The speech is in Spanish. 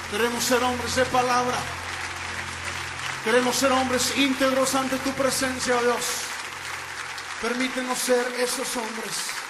Queremos ser hombres de palabra. Queremos ser hombres íntegros ante tu presencia, oh Dios. Permítenos ser esos hombres.